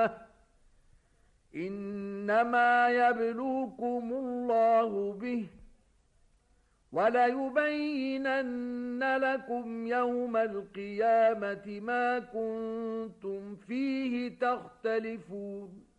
القيامة إنما يبلوكم الله به وليبينن لكم يوم القيامة ما كنتم فيه تختلفون